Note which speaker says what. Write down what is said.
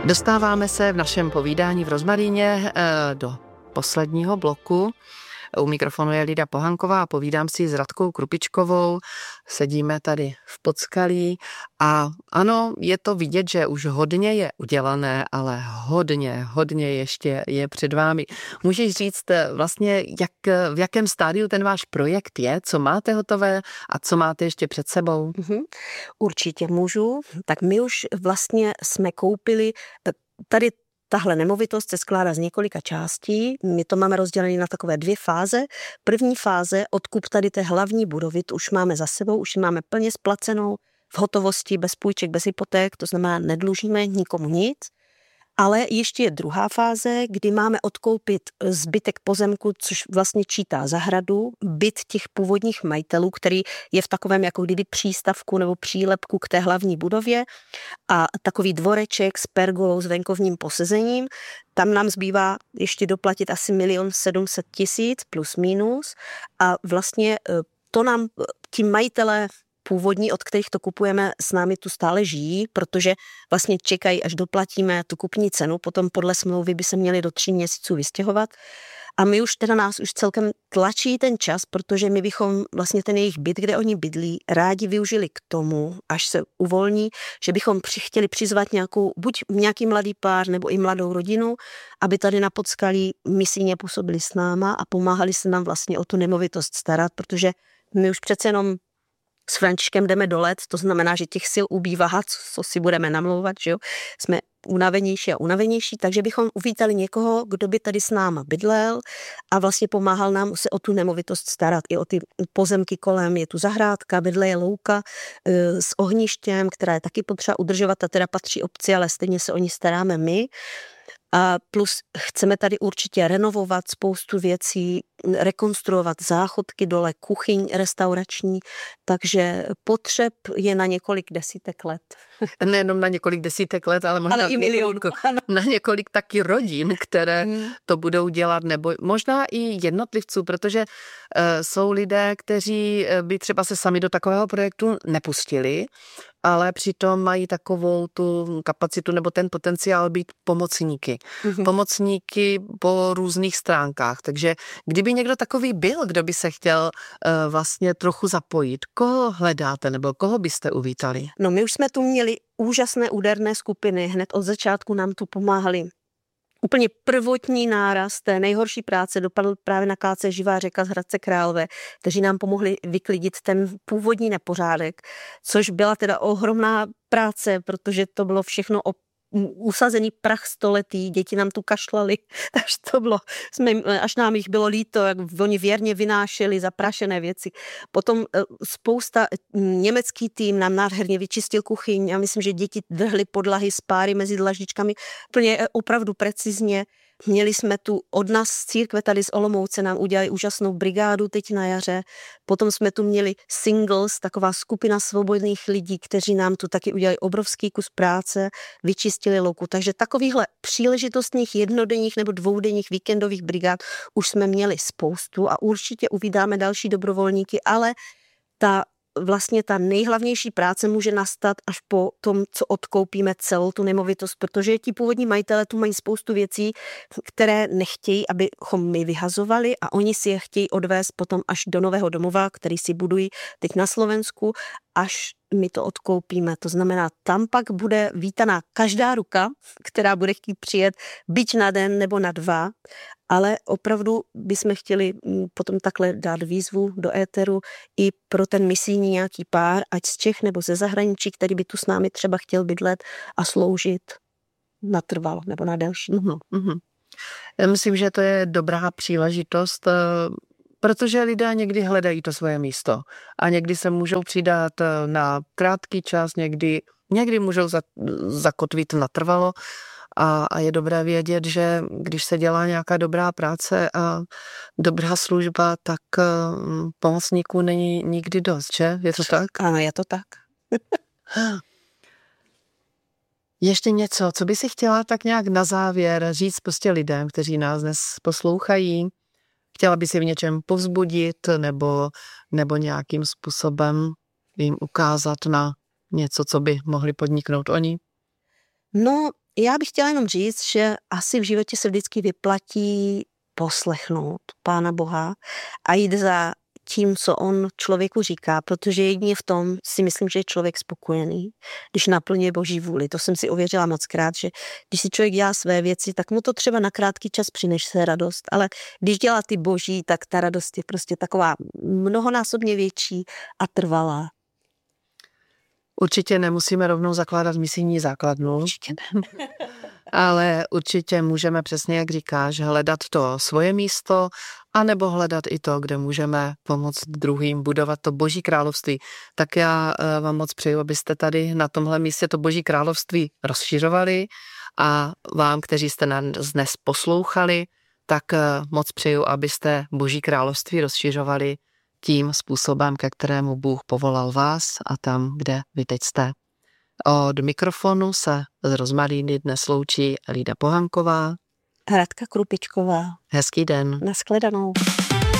Speaker 1: Dostáváme se v našem povídání v Rozmaríně do posledního bloku. U mikrofonu je Lída Pohanková a povídám si s Radkou Krupičkovou. Sedíme tady v Podskalí a ano, je to vidět, že už hodně je udělané, ale hodně ještě je před vámi. Můžeš říct vlastně, v jakém stádiu ten váš projekt je, co máte hotové a co máte ještě před sebou?
Speaker 2: Určitě můžu. Tak my už vlastně jsme koupili tady. Tahle nemovitost se skládá z několika částí. My to máme rozdělené na takové 2 fáze. První fáze, odkup tady té hlavní budovy, to už máme za sebou, už ji máme plně splacenou, v hotovosti, bez půjček, bez hypoték, to znamená, nedlužíme nikomu nic. Ale ještě je druhá fáze, kdy máme odkoupit zbytek pozemku, což vlastně čítá zahradu, byt těch původních majitelů, který je v takovém jako kdyby přístavku nebo přílepku k té hlavní budově a takový dvoreček s pergolou s venkovním posezením. Tam nám zbývá ještě doplatit asi 1 700 000 plus minus a vlastně to nám ti majitelé původní, od kterých to kupujeme, s námi tu stále žijí, protože vlastně čekají, až doplatíme tu kupní cenu, potom podle smlouvy by se měli do 3 měsíců vystěhovat. A my už teda nás už celkem tlačí ten čas, protože my bychom vlastně ten jejich byt, kde oni bydlí, rádi využili k tomu, až se uvolní, že bychom chtěli přizvat buď nějaký mladý pár nebo i mladou rodinu, aby tady na Podskalí misijně působili s náma a pomáhali se nám vlastně o tu nemovitost starat, protože my už přece jenom s Františkem jdeme do let, to znamená, že těch sil ubývá, co si budeme namlouvat, že jo? Jsme unavenější, takže bychom uvítali někoho, kdo by tady s náma bydlel a vlastně pomáhal nám se o tu nemovitost starat, i o ty pozemky kolem, je tu zahrádka, vedle je louka s ohništěm, která je taky potřeba udržovat, ta teda patří obci, ale stejně se o ní staráme my. A plus chceme tady určitě renovovat spoustu věcí, rekonstruovat záchodky dole, kuchyň restaurační, takže potřeb je na několik desítek let.
Speaker 1: Nejenom na několik desítek let, ale možná
Speaker 2: i milion.
Speaker 1: Na několik taky rodin, které to budou dělat, nebo možná i jednotlivců, protože jsou lidé, kteří by třeba se sami do takového projektu nepustili, ale přitom mají takovou tu kapacitu nebo ten potenciál být pomocníky. Pomocníky po různých stránkách. Takže kdyby někdo takový byl, kdo by se chtěl vlastně trochu zapojit, koho hledáte nebo koho byste uvítali?
Speaker 2: No my už jsme tu měli úžasné úderné skupiny. Hned od začátku nám tu pomáhali. Úplně prvotní náraz té nejhorší práce dopadl právě na KC Živá řeka z Hradce Králové, kteří nám pomohli vyklidit ten původní nepořádek, což byla teda ohromná práce, protože to bylo všechno usazený prach stoletý, děti nám tu kašlali, až nám jich bylo líto, jak oni věrně vynášeli zaprašené věci. Potom spousta německý tým nám nádherně vyčistil kuchyň. Já myslím, že děti drhly podlahy s páry mezi dlaždičkami úplně opravdu precizně. Měli jsme tu od nás z církve tady z Olomouce, nám udělali úžasnou brigádu teď na jaře. Potom jsme tu měli singles, taková skupina svobodných lidí, kteří nám tu taky udělali obrovský kus práce, vyčistili louku. Takže takovýchhle příležitostných jednodenních nebo dvoudenních víkendových brigád už jsme měli spoustu a určitě uvídáme další dobrovolníky, ale vlastně ta nejhlavnější práce může nastat až po tom, co odkoupíme celou tu nemovitost, protože ti původní majitelé tu mají spoustu věcí, které nechtějí, abychom my vyhazovali a oni si je chtějí odvést potom až do nového domova, který si budují teď na Slovensku, až my to odkoupíme. To znamená, tam pak bude vítaná každá ruka, která bude chtít přijet byť na den nebo na 2, ale opravdu bychom chtěli potom takhle dát výzvu do éteru i pro ten misijní nějaký pár, ať z Čech nebo ze zahraničí, který by tu s námi třeba chtěl bydlet a sloužit natrvalo nebo na delší.
Speaker 1: Já myslím, že to je dobrá příležitost, protože lidé někdy hledají to svoje místo a někdy se můžou přidat na krátký čas, někdy můžou zakotvit natrvalo a je dobré vědět, že když se dělá nějaká dobrá práce a dobrá služba, tak pomocníků není nikdy dost, že? Je to tak?
Speaker 2: Ano, je to tak.
Speaker 1: Ještě něco, co by si chtěla tak nějak na závěr říct prostě lidem, kteří nás dnes poslouchají? Chtěla by si v něčem povzbudit nebo nějakým způsobem jim ukázat na něco, co by mohli podniknout oni?
Speaker 2: No, Já bych chtěla jenom říct, že asi v životě se vždycky vyplatí poslechnout Pána Boha a jít za tím, co on člověku říká, protože jedině v tom si myslím, že je člověk spokojený, když naplňuje Boží vůli. To jsem si ověřila mockrát, že když si člověk dělá své věci, tak mu to třeba na krátký čas přinese radost, ale když dělá ty Boží, tak ta radost je prostě taková mnohonásobně větší a trvalá.
Speaker 1: Určitě nemusíme rovnou zakládat misijní základnu.
Speaker 2: Určitě ne.
Speaker 1: Ale určitě můžeme přesně, jak říkáš, hledat to svoje místo, anebo hledat i to, kde můžeme pomoct druhým budovat to Boží království. Tak já vám moc přeju, abyste tady na tomhle místě to Boží království rozšiřovali a vám, kteří jste nás dnes poslouchali, tak moc přeju, abyste Boží království rozšiřovali tím způsobem, ke kterému Bůh povolal vás a tam, kde vy teď jste. Od mikrofonu se z Rozmaríny dnes loučí Lída Pohanková
Speaker 2: Radka Krupičková.
Speaker 1: Hezký den.
Speaker 2: Nashledanou.